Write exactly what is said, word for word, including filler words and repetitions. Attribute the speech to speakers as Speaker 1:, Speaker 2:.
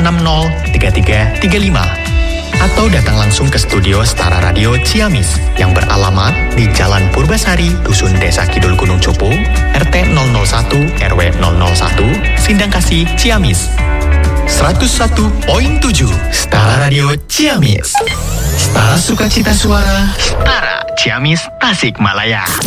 Speaker 1: enam nol tiga tiga tiga lima. Atau datang langsung ke studio Setara Radio Ciamis yang beralamat di Jalan Purbasari, Dusun Desa Kidul Gunung Copo, R T nol nol satu R W nol nol satu, Sindangkasih, Ciamis. seratus satu koma tujuh Setara Radio Ciamis. Setara Sukacita Suara, Setara Ciamis, Tasikmalaya.